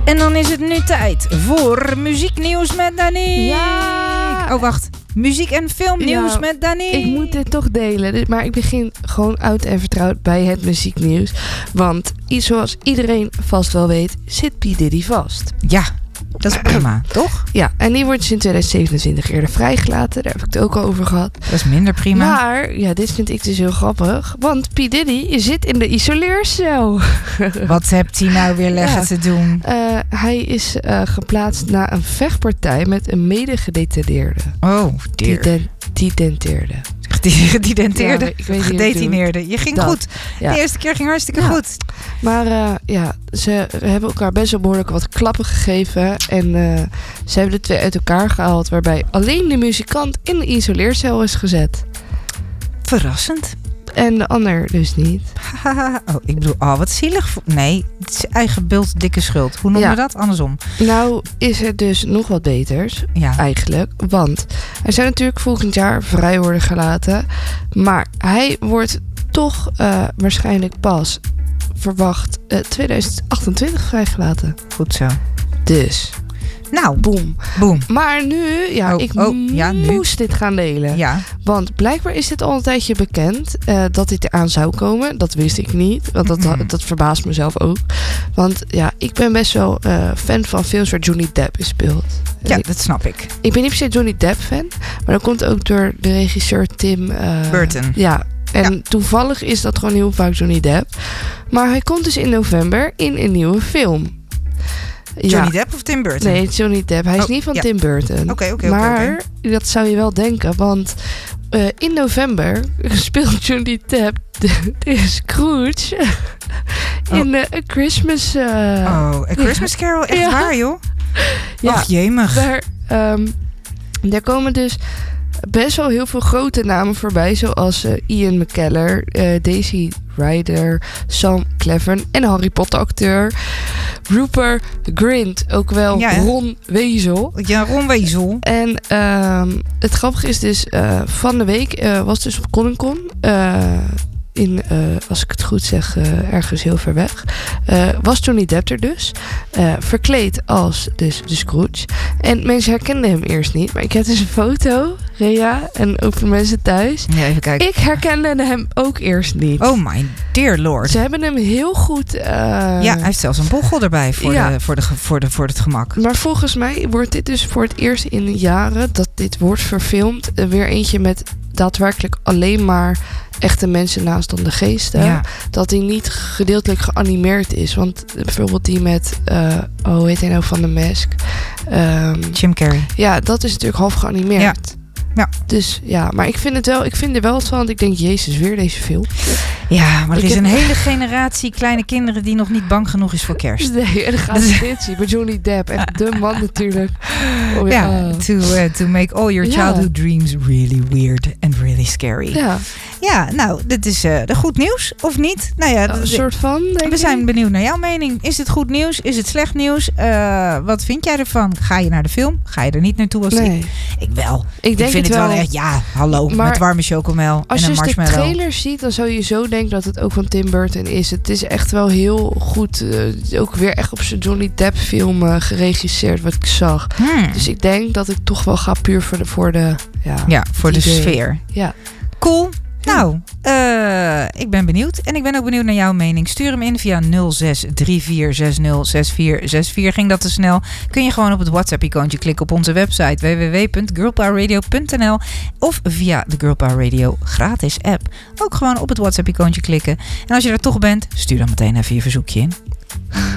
En dan is het nu tijd voor muzieknieuws met Dani. Ja! Oh, wacht. Muziek- en filmnieuws met Dani. Ik moet dit toch delen. Maar ik begin gewoon oud en vertrouwd bij het muzieknieuws. Want zoals iedereen vast wel weet, zit P. Diddy vast. Ja, dat is prima, toch? Ja, en die wordt dus in 2027 eerder vrijgelaten. Daar heb ik het ook al over gehad. Dat is minder prima. Maar, ja, dit vind ik dus heel grappig. Want P. Diddy zit in de isoleercel. Wat hebt hij nou weer leggen te doen? Hij is geplaatst na een vechtpartij met een medegedetineerde. Oh, dear. Gedenteerde. Gedenteerde? Ja, ik weet niet gedetineerde. Je ging dat. goed. Ja. De eerste keer ging hartstikke goed. Maar ze hebben elkaar best wel behoorlijk wat klappen gegeven. En ze hebben de twee uit elkaar gehaald. Waarbij alleen de muzikant in de isoleercel is gezet. Verrassend. En de ander dus niet. Oh, ik bedoel, wat zielig. Nee, het is eigen bult dikke schuld. Hoe noemen we dat? Andersom. Nou is het dus nog wat beters. Ja. Eigenlijk. Want hij zou natuurlijk volgend jaar vrij worden gelaten. Maar hij wordt toch waarschijnlijk pas verwacht 2028 vrijgelaten. Goed zo. Dus. Nou, boom. Maar nu, moest dit gaan delen. Ja. Want blijkbaar is dit al een tijdje bekend dat dit eraan zou komen. Dat wist ik niet. Want dat verbaast mezelf ook. Want ja, ik ben best wel fan van films waar Johnny Depp in speelt. Ja, dat snap ik. Ik ben niet per se Johnny Depp fan. Maar dat komt ook door de regisseur Tim Burton. Ja. En toevallig is dat gewoon heel vaak Johnny Depp. Maar hij komt dus in november in een nieuwe film. Johnny Depp of Tim Burton? Nee, Johnny Depp. Hij is niet van Tim Burton. Oké. Maar dat zou je wel denken. Want in november speelt Johnny Depp de Scrooge in A Christmas... A Christmas Carol? Echt waar, joh? Ja, och, jemig. Daar komen dus best wel heel veel grote namen voorbij. Zoals Ian McKellen, Daisy Ryder, Sam Cleveren en Harry Potter acteur Rupert Grint, ook wel Ron Wezel. Ja, Ron Wezel. En het grappige is dus, van de week was dus op Comic-Con in, als ik het goed zeg, ergens heel ver weg, was Johnny Depp er dus. Verkleed als dus de Scrooge. En mensen herkenden hem eerst niet. Maar ik heb dus een foto, Rea, en ook voor mensen thuis. Ja, even kijken. Ik herkende hem ook eerst niet. Oh my dear lord. Ze hebben hem heel goed... ja, hij heeft zelfs een bochel erbij voor het gemak. Maar volgens mij wordt dit dus voor het eerst in jaren dat dit wordt verfilmd. Weer eentje met daadwerkelijk alleen maar echte mensen naast dan de geesten. Ja. Dat die niet gedeeltelijk geanimeerd is. Want bijvoorbeeld die met hoe heet hij nou van de Mask? Jim Carrey. Ja, dat is natuurlijk half geanimeerd. Ja. Dus ja, maar ik vind er wel wat van. Want ik denk, jezus, weer deze film. Ja, maar er is een hele generatie kleine kinderen die nog niet bang genoeg is voor kerst. Nee, en dan gaan ze dit zien. Bij Johnny Depp. Echt de man natuurlijk. To make all your childhood dreams really weird and really scary. Ja, nou, dit is goed nieuws, of niet? Nou ja, een soort van. We zijn benieuwd naar jouw mening. Is het goed nieuws? Is het slecht nieuws? Wat vind jij ervan? Ga je naar de film? Ga je er niet naartoe als ik wel. Ik vind het wel echt, hallo, maar met warme chocomel en een marshmallow. Als je de trailer ziet, dan zou je zo denken dat het ook van Tim Burton is. Het is echt wel heel goed. Ook weer echt op zijn Johnny Depp film geregisseerd, wat ik zag. Dus ik denk dat ik toch wel ga puur voor de sfeer. Ja. Cool. Nou, ik ben benieuwd. En ik ben ook benieuwd naar jouw mening. Stuur hem in via 0634606464. Ging dat te snel? Kun je gewoon op het WhatsApp-icoontje klikken op onze website www.girlpowerradio.nl of via de Girl Power Radio gratis app. Ook gewoon op het WhatsApp-icoontje klikken. En als je er toch bent, stuur dan meteen even je verzoekje in.